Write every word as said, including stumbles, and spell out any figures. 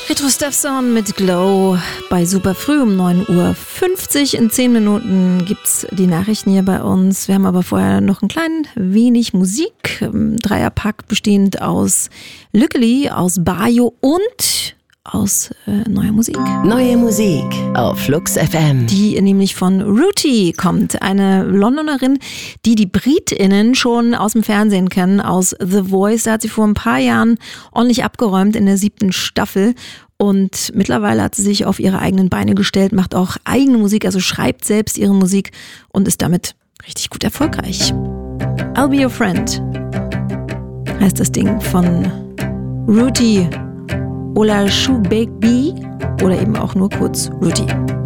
Retro Stepson mit Glow bei Super Früh um neun Uhr fünfzig. In zehn Minuten gibt's die Nachrichten hier bei uns. Wir haben aber vorher noch ein klein wenig Musik. Dreierpack bestehend aus Lückeli, aus Bayo und aus äh, neuer Musik. Neue Musik auf Flux F M. Die nämlich von Ruti kommt. Eine Londonerin, die die BritInnen schon aus dem Fernsehen kennen, aus The Voice. Da hat sie vor ein paar Jahren ordentlich abgeräumt in der siebten Staffel. Und mittlerweile hat sie sich auf ihre eigenen Beine gestellt, macht auch eigene Musik, also schreibt selbst ihre Musik und ist damit richtig gut erfolgreich. I'll Be Your Friend heißt das Ding von Ruti Olajuwon oder eben auch nur kurz Ruti.